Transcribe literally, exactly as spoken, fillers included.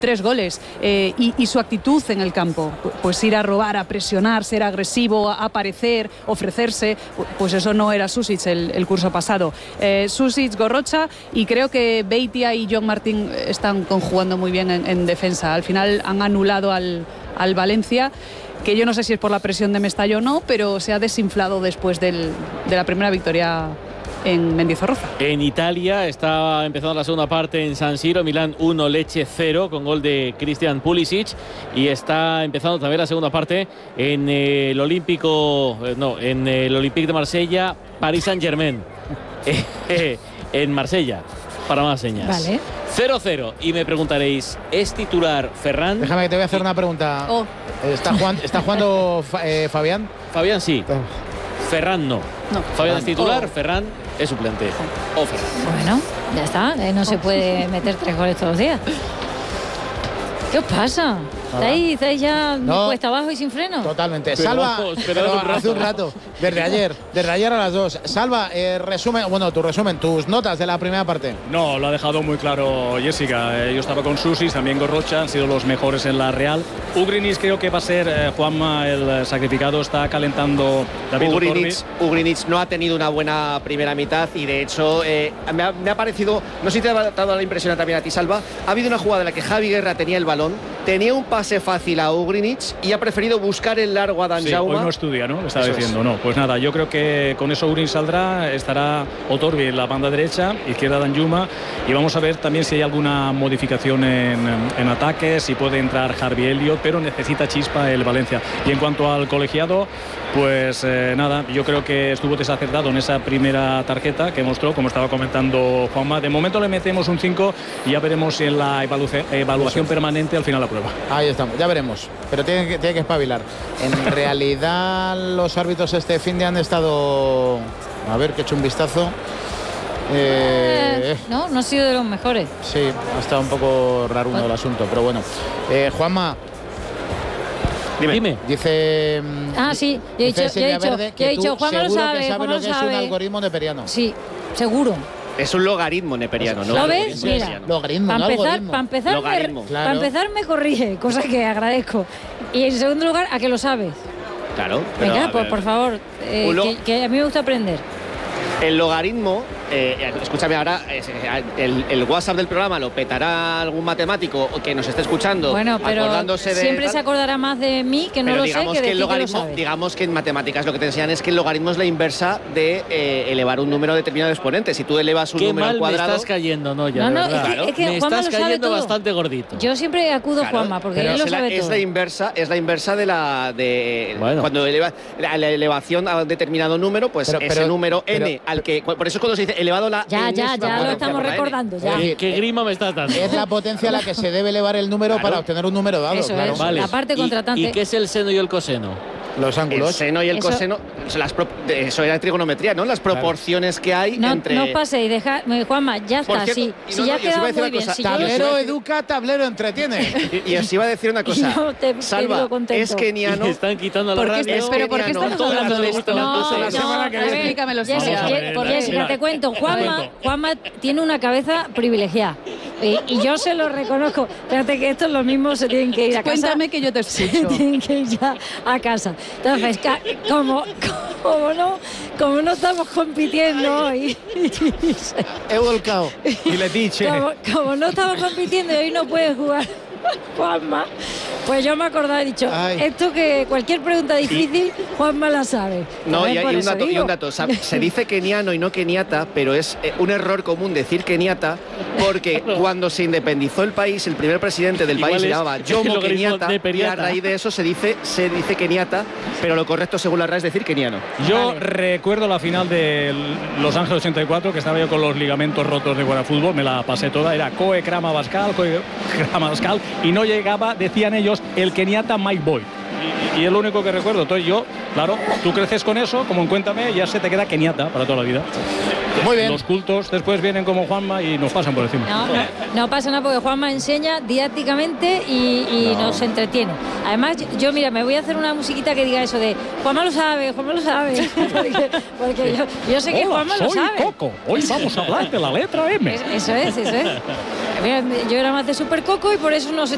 tres goles eh, y, y su actitud en el campo, pues ir a robar, a presionar, ser agresivo, a aparecer, ofrecerse, pues eso no era Susic el, el curso pasado. Eh, Susic, Gorrocha, y creo que Beitia y John Martín están conjugando muy bien en, en defensa. Al final han anulado al, al Valencia, que yo no sé si es por la presión de Mestalla o no, pero se ha desinflado después del, de la primera victoria en Mendizorroza. En Italia está empezando la segunda parte en San Siro, Milán uno, Lecce cero, con gol de Christian Pulisic, y está empezando también la segunda parte en el Olímpico, no, en el Olympique de Marsella, Paris Saint-Germain, en Marsella, para más señas. Vale. cero cero, y me preguntaréis, ¿es titular Ferran? Déjame que te voy a hacer una pregunta. Oh. ¿Está jugando, ¿está jugando eh, Fabián? Fabián sí. Ferran no. No. Fabián es titular, Oh. Ferran es suplente. O Ferran. Bueno, ya está. Eh, no se puede meter tres goles todos los días. ¿Qué os pasa? ¿Estáis, estáis ya No. cuesta abajo y sin freno? Totalmente. Pero Salva, vamos, pero pero un rato. hace un rato, desde ayer, desde ayer a las dos. Salva, eh, resumen, bueno, tu resumen, tus notas de la primera parte. No, lo ha dejado muy claro Jessica. Eh, yo estaba con Susis, también Gorrocha, han sido los mejores en la Real. Ugrinic creo que va a ser eh, Juanma el sacrificado, está calentando David Ugrinic, Otorbi. Ugrinic no ha tenido una buena primera mitad y de hecho eh, me, ha, me ha parecido, no sé si te ha dado la impresión también a ti, Salva, ha habido una jugada en la que Javi Guerra tenía el balón, tenía un pase fácil a Ugrinic y ha preferido buscar el largo a Dan Sí, Jaume. hoy no estudia, ¿no? Le estaba Eso diciendo, es. no. Pues nada, yo creo que con eso Ugrinic saldrá, estará Otorbi en la banda derecha, izquierda Danjuma, y vamos a ver también si hay alguna modificación en, en ataque, si puede entrar Harvey Elliott, pero necesita chispa el Valencia. Y en cuanto al colegiado, pues eh, nada, yo creo que estuvo desacertado en esa primera tarjeta que mostró, como estaba comentando Juanma. De momento le metemos un cinco y ya veremos si en la evaluación, evaluación permanente al final la prueba. Ahí estamos, ya veremos. Pero tiene que, tiene que espabilar. En realidad, los árbitros este fin de han estado. A ver, que he hecho un vistazo. Eh, Eh, no, no ha sido de los mejores. sí, ha estado un poco raro uno el asunto, pero bueno. Eh, Juanma, Dime. Dime. dice. Ah, sí, yo he dice dicho, yo he Silvia dicho, Verde yo que he dicho, tú Juanma lo seguro sabe, que sabes Juanma lo lo que es un sabe. algoritmo neperiano. Sí, seguro. Es un logaritmo neperiano, ¿no? ¿Lo ves? Es Mira, neperiano. Logaritmo, para no empezar, algoritmo. pa empezar, Logaritmo. me, Claro. pa empezar me corrige, cosa que agradezco. Y en segundo lugar, a que lo sabes. Claro. pero, Venga, a pues ver, por favor, eh, Un lo- que, que a mí me gusta aprender. El logaritmo, eh, escúchame ahora, eh, el, el WhatsApp del programa lo petará algún matemático que nos esté escuchando. Bueno, pero acordándose de siempre tal. se acordará más de mí, que no Pero lo sé, digamos que de que el ti que lo logaritmo, sabes. digamos que en matemáticas lo que te enseñan es que el logaritmo es la inversa de eh, elevar un número determinado de exponentes. Si tú elevas un Qué número mal al cuadrado, me estás cayendo, no, ya, No, de no, verdad. es que- es que me Juanma estás lo sabe cayendo todo. bastante gordito. Yo siempre acudo a claro, Juanma, porque pero él lo es la- sabe es todo. la inversa, es la inversa de la de Bueno. cuando eleva la, la elevación a un determinado número, pues Pero- ese pero- número pero- n al que por eso es cuando se dice elevado a la Ya, enésima ya, ya lo potencia estamos por la n. recordando, ya. Oye, ¿Qué grima me estás dando? Es la potencia a la que se debe elevar el número Claro. para obtener un número dado. Eso claro. es. Vale. La parte ¿Y- contratante. ¿Y qué es el seno y el coseno? Los El ángulos. seno y el Eso- coseno, las pro- de- eso era trigonometría, ¿no? Las proporciones que hay No, entre. no os paséis, deja, me- Juanma, ya Por está, cierto, sí. y Si no, ya no, ha yo os iba quedado a decir muy una bien. cosa, Si yo lo tablero sé- Tablero educa, tablero entretiene. Y, y os iba a decir una cosa. Yo te- te Salva, digo contento. es keniano. Me están quitando la ¿Por qué radio. está- pero ¿por qué Keniano. estamos Todo hablando de el esto? mundo No, se la no, semana que a viene. ver, Explícamelo, Jessica, Silvia. Vamos a Je- ver, por mira, Jessica, mira. te cuento. Juanma, cuento. Juanma tiene una cabeza privilegiada. Y, y yo se lo reconozco. Fíjate que estos los mismos se tienen que ir a casa. Cuéntame que yo te escucho. Tienen que ir ya a casa. Entonces, ca- como, como, no, como no estamos compitiendo hoy, He volcado. Y le dice. como, como no estamos compitiendo y hoy no puede jugar Juanma, pues yo me acordaba y he dicho, Ay. esto que cualquier pregunta difícil, Juanma la sabe. No, Entonces, y, por y un eso dato, y digo. un dato. Sa- Se dice keniano y no keniata, pero es eh, un error común decir keniata, porque cuando se independizó el país, el primer presidente del Igual país se es llamaba el Jomo logaritmo Kenyatta, de y a Periata. raíz de eso se dice, se dice keniata, pero lo correcto según la R A es decir keniano. Yo Vale. recuerdo la final de Los Ángeles ochenta y cuatro, que estaba yo con los ligamentos rotos de jugar a fútbol, me la pasé toda, era Coe Krama Bascal, Coe Krama Bascal, y no llegaba, decían ellos, el keniata Mike Boy. Y, y es lo único que recuerdo. Entonces yo, claro, tú creces con eso, como en Cuéntame, ya se te queda keniata para toda la vida. Muy bien. Los cultos después vienen como Juanma y nos pasan por encima. No, no, no pasa nada porque Juanma enseña didácticamente y, y No. nos entretiene. Además, yo, yo, mira, me voy a hacer una musiquita que diga eso de Juanma lo sabe, Juanma lo sabe. Porque, porque yo, yo sé que Hola, Juanma lo soy sabe. Coco. Hoy vamos a hablar de la letra M. Es- Eso es, eso es. Mira, yo era más de Super Coco y por eso no sé